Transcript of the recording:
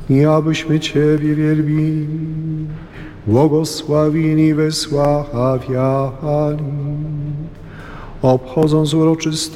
i abyśmy Ciebie wielbili, błogosławili i wysławiali. Obchodząc uroczystość